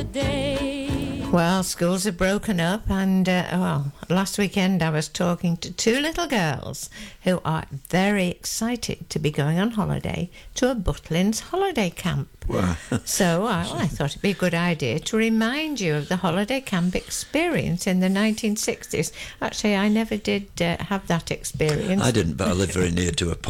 Well, schools are broken up, and last weekend I was talking to two little girls who are very excited to be going on holiday to a Butlins holiday camp. Wow. So I thought it'd be a good idea to remind you of the holiday camp experience in the 1960s. Actually, I never did have that experience. I didn't, but I live very near to a